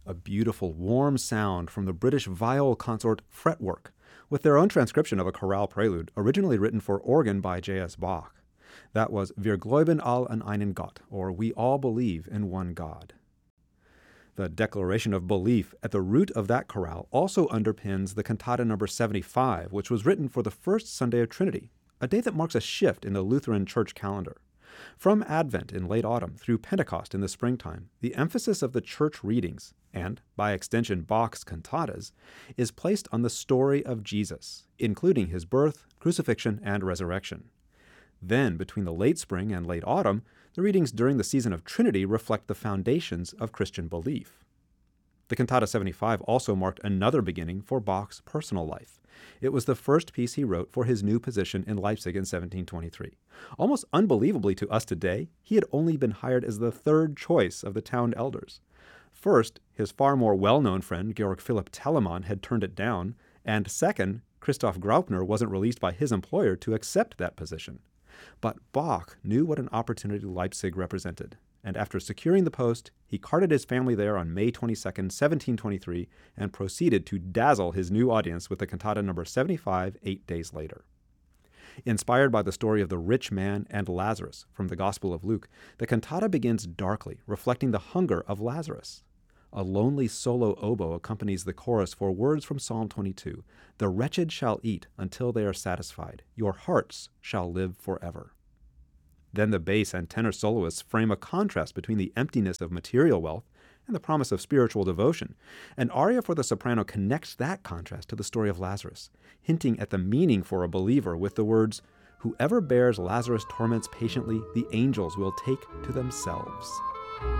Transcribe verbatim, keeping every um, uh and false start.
a beautiful, warm sound from the British viol consort Fretwork, with their own transcription of a chorale prelude originally written for organ by J S Bach. That was Wir glauben all an einen Gott, or We All Believe in One God. The declaration of belief at the root of that chorale also underpins the cantata number seventy-five, which was written for the first Sunday of Trinity, a day that marks a shift in the Lutheran church calendar. From Advent in late autumn through Pentecost in the springtime, the emphasis of the church readings, and by extension Bach's cantatas, is placed on the story of Jesus, including his birth, crucifixion, and resurrection. Then, between the late spring and late autumn, the readings during the season of Trinity reflect the foundations of Christian belief. The Cantata seventy-five also marked another beginning for Bach's personal life. It was the first piece he wrote for his new position in Leipzig in seventeen twenty-three. Almost unbelievably to us today, he had only been hired as the third choice of the town elders. First, his far more well-known friend Georg Philipp Telemann had turned it down, and second, Christoph Graupner wasn't released by his employer to accept that position. But Bach knew what an opportunity Leipzig represented, and after securing the post, he carted his family there on May twenty-second, seventeen twenty-three, and proceeded to dazzle his new audience with the cantata number seventy-five eight days later. Inspired by the story of the rich man and Lazarus from the Gospel of Luke, the cantata begins darkly, reflecting the hunger of Lazarus. A lonely solo oboe accompanies the chorus for words from Psalm twenty-two, "The wretched shall eat until they are satisfied. Your hearts shall live forever." Then the bass and tenor soloists frame a contrast between the emptiness of material wealth and the promise of spiritual devotion. An aria for the soprano connects that contrast to the story of Lazarus, hinting at the meaning for a believer with the words, "Whoever bears Lazarus' torments patiently, the angels will take to themselves."